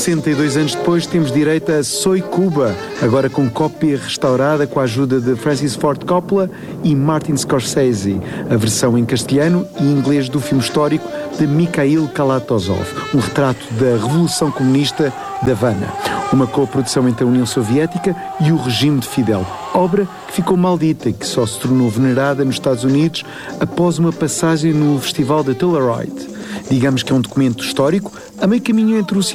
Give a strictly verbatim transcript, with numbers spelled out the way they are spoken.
sessenta e dois anos depois, temos direito a Soy Cuba, agora com cópia restaurada com a ajuda de Francis Ford Coppola e Martin Scorsese, a versão em castelhano e inglês do filme histórico de Mikhail Kalatozov, um retrato da Revolução Comunista de Havana, uma coprodução entre a União Soviética e o regime de Fidel, obra que ficou maldita e que só se tornou venerada nos Estados Unidos após uma passagem no Festival de Telluride. Digamos que é um documento histórico a meio caminho entre o